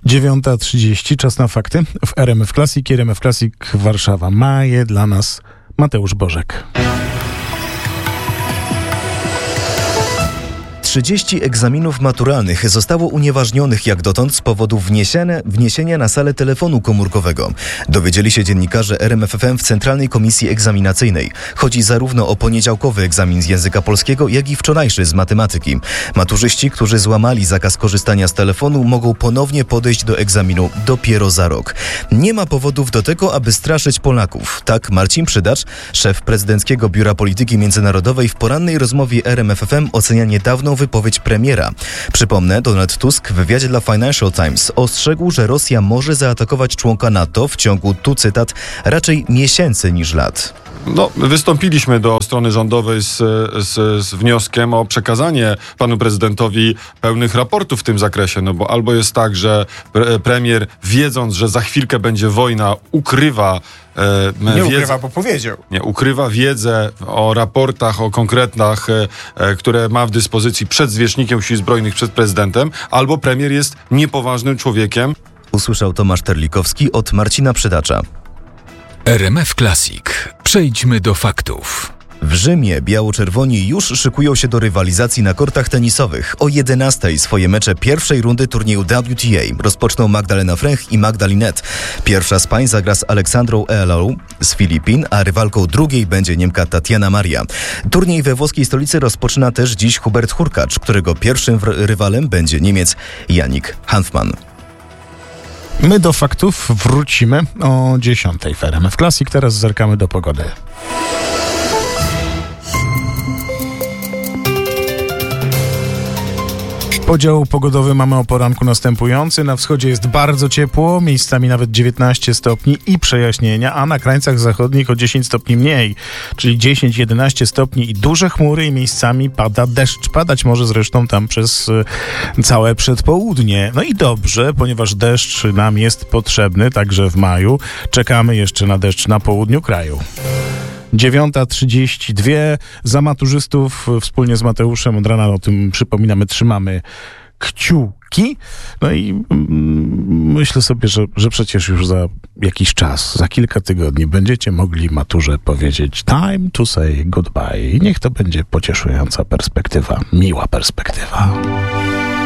9:30, czas na fakty w RMF Classic. RMF Classic Warszawa. Ma je dla nas Mateusz Bożek. 30 egzaminów maturalnych zostało unieważnionych jak dotąd z powodu wniesienia na salę telefonu komórkowego. Dowiedzieli się dziennikarze RMFFM w Centralnej Komisji Egzaminacyjnej. Chodzi zarówno o poniedziałkowy egzamin z języka polskiego, jak i wczorajszy z matematyki. Maturzyści, którzy złamali zakaz korzystania z telefonu, mogą ponownie podejść do egzaminu dopiero za rok. Nie ma powodów do tego, aby straszyć Polaków. Tak Marcin Przydacz, szef Prezydenckiego Biura Polityki Międzynarodowej, w porannej rozmowie RMFFM ocenia niedawną wypowiedź premiera. Przypomnę, Donald Tusk w wywiadzie dla Financial Times ostrzegł, że Rosja może zaatakować członka NATO w ciągu, tu cytat, raczej miesięcy niż lat. Wystąpiliśmy do strony rządowej z wnioskiem o przekazanie panu prezydentowi pełnych raportów w tym zakresie, bo albo jest tak, że premier, wiedząc, że za chwilkę będzie wojna, ukrywa bo powiedział. Ukrywa wiedzę o raportach, o konkretach, które ma w dyspozycji przed zwierzchnikiem Sił Zbrojnych, przed prezydentem, albo premier jest niepoważnym człowiekiem. Usłyszał Tomasz Terlikowski od Marcina Przydacza. RMF Classic. Przejdźmy do faktów. W Rzymie biało-czerwoni już szykują się do rywalizacji na kortach tenisowych. O 11:00 swoje mecze pierwszej rundy turnieju WTA rozpoczną Magdalena Frech i Magda Linette. Pierwsza z pań zagra z Aleksandrą Ealou z Filipin, a rywalką drugiej będzie Niemka Tatiana Maria. Turniej we włoskiej stolicy rozpoczyna też dziś Hubert Hurkacz, którego pierwszym rywalem będzie Niemiec Yannick Hanfmann. My do faktów wrócimy o 10:00 w RMF Classic. Teraz zerkamy do pogody. Podział pogodowy mamy o poranku następujący. Na wschodzie jest bardzo ciepło, miejscami nawet 19 stopni i przejaśnienia, a na krańcach zachodnich o 10 stopni mniej, czyli 10-11 stopni i duże chmury i miejscami pada deszcz. Padać może zresztą tam przez całe przedpołudnie. No i dobrze, ponieważ deszcz nam jest potrzebny, także w maju. Czekamy jeszcze na deszcz na południu kraju. 9:32. Za maturzystów wspólnie z Mateuszem od rana, o tym przypominamy, trzymamy kciuki. No i myślę sobie, że przecież już za jakiś czas, za kilka tygodni będziecie mogli maturze powiedzieć time to say goodbye. I niech to będzie pocieszająca perspektywa, miła perspektywa.